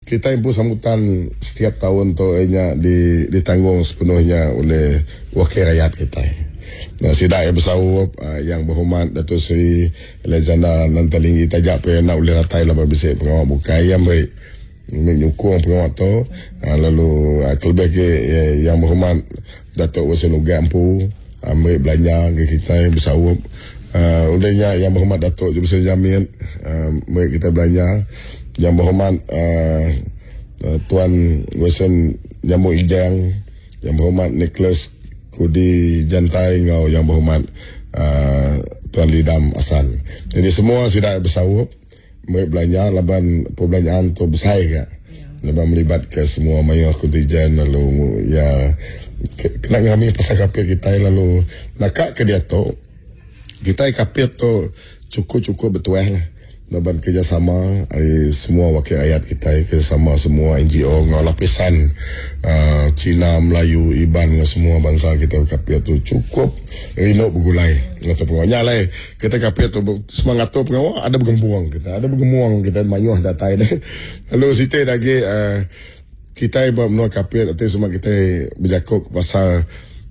kita ibu sambutan setiap tahun tu ditanggung sepenuhnya oleh wakil rakyat kita. Nah, sidai bersawap yang berhormat Datuk Seri Alexander Nantalinggi tajak pe nak boleh ratai lah berbisik pengawal bukai yang baik menyukung pengawal tu. Lalu kelebih ke yang berhormat Datuk Wasen Ugampu ambil belanja ke kita bersawap. Olehnya yang berhormat Datuk Jebusri Jamil mari kita belanja. Yang berhormat Tuan Wasen Jambu Ijang, yang berhormat Nicholas Kudi Jantai ngau, yang berhormat Tuan Lidam Asan. Jadi semua sudah bersawap mari belanja laban perbelanjaan tu besar ke. Laban melibat ke semua mayor kontijen lalu ya kena kami pasal kapit kita lalu nakak ke dia tu kita kapit tu cukup betul lah. Laban kerjasama semua wakil rakyat kita, kerjasama semua NGO ngau lapisan Cina, Melayu, Iban semua bangsa kita kapit tu cukup rino bergulai ngata pengawalnya lah kita kapit tu semangat tu pengawal ada bergembuang kita mayuh datai dah. Lalu situ lagi kita menua kapit atau semua kita berjakuk pasal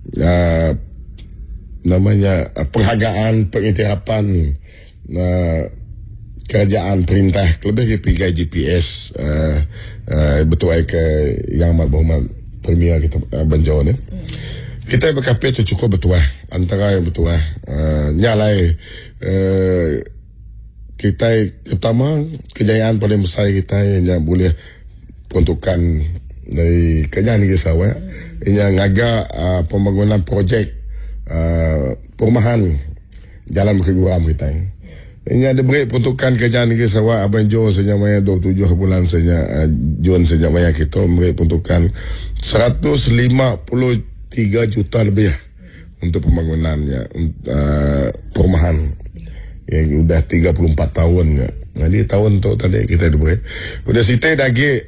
namanya penghargaan pengiktirafan kerajaan perintah lebih ke GPS betul ke yang amat berhormat Premier kita Banjau ni. Kita berkapit tu cukup betul antara yang betul nyalai kita pertama kejayaan paling besar kita yang boleh peruntukan dari kerajaan negeri Sarawak yang ngagak pembangunan projek perumahan jalan berkeguram kita. Ini ada beri peruntukan kerajaan negeri Sarawak Abang Jo sejak maya 27 bulan sejak Jun sejak maya kita beri peruntukan 153 juta lebih untuk pembangunannya perumahan yang sudah 34 tahun ya. Jadi tahun tu tadi kita diberi. Sudah sitai lagi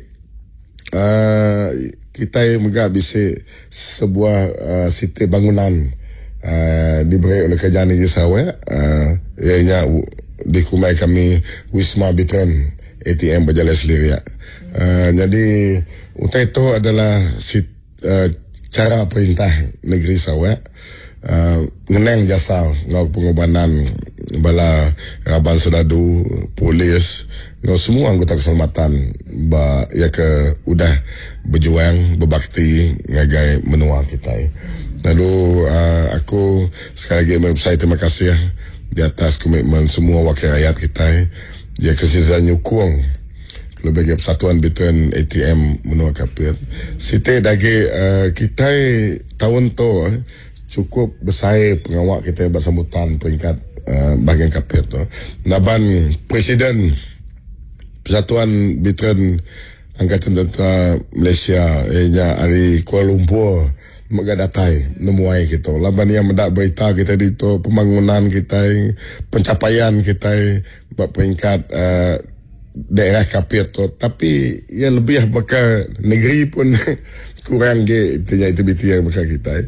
kita megah bisa sebuah sitai bangunan diberi oleh kerajaan negeri Sarawak ianya dikumai kami Wisma Bitren ATM berjalan sendiri ya. Jadi utai itu adalah cara perintah negeri Sarawak ngeneng jasa ngau pengorbanan bala Raban Sedadu, polis ngau semua anggota keselamatan ya ke udah berjuang berbakti ngagai menua kita. Lalu aku sekali lagi saya terima kasih di atas komitmen semua wakil rakyat kita dia kesihatan nyukung lebih persatuan Bitren ATM menua kapit. Siti lagi kita tahun tu cukup besar pengawal kita bersambutan peringkat bahagian kapit tu. Naban Presiden Persatuan Bitren Angkatan Tentera Malaysia hari Kuala Lumpur megadatai nemuai kita laban yang mendak berita kita di tu pembangunan kita pencapaian kita peringkat daerah kapit tu tapi ya lebih bakal negeri pun kurang ke itu yang bakal kita.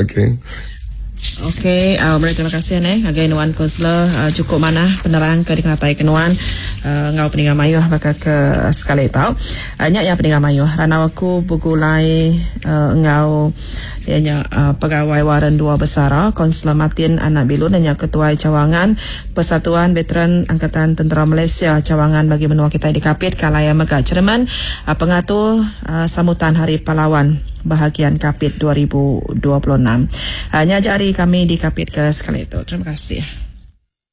Okey, terima kasih again Wan Kosler cukup mana penerang ke dikatai kenuan ngau peninggal mayuh bakal ke sekali tahu nyak yang peninggal mayuh ranawaku bugulai ngau ianya pegawai waran dua besar Konsler Martin Anak Bilun dan ketua cawangan Persatuan Veteran Angkatan Tentera Malaysia cawangan bagi menua kita di kapit kalaya megah Cerman pengatur sambutan Hari Pahlawan bahagian kapit 2026 hanya jari kami di kapit ke sekali itu. Terima kasih.